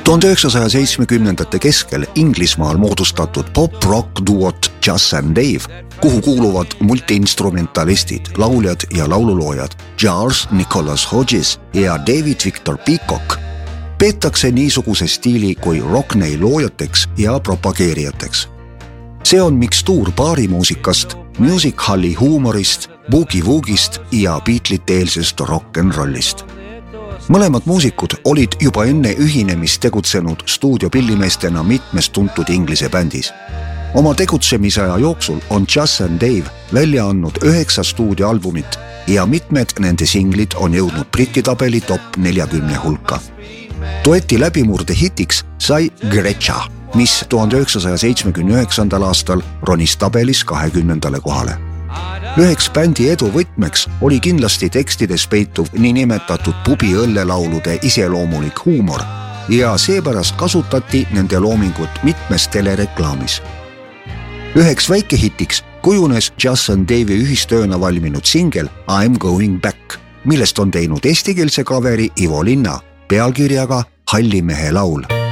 1970ndate keskel Inglismaal moodustatud pop-rock duot Jas and Dave, kuhu kuuluvad multiinstrumentalistid, lauljad ja laululoojad Charles Nicholas Hodges ja David Victor Peacock, peetakse niisuguse stiili kui rockneil loojateks ja propageerijateks. See on mikstuur baarimuusikast, music halli huumorist, boogie-woogist ja Beatlesite-eelsest rock'n'rollist. Mõlemad muusikud olid juba enne ühinemist tegutsenud stuudiopillimeestena mitmes tuntud Inglise bändis. Oma tegutsemisaja jooksul on Jas and Dave välja andnud 9 stuudioalbumit ja mitmed nende singlid on jõudnud Briti-tabeli top 40 hulka. Dueti läbimurde hitiks sai Grecha, mis 1979. aastal ronis tabelis 20. kohale. Üheks bändi edu võtmeks oli kindlasti tekstides peituv niinimetatud pubiõllelaulude iseloomulik huumor ja seepärast kasutati nende loomingut mitmes telereklaamis. Üheks väikehitiks kujunes Jas and Dave'i ühistööna valminud singel I'm Going Back, millest on teinud eestikeelse kaveri Ivo Linna pealkirjaga Halli mehe laul.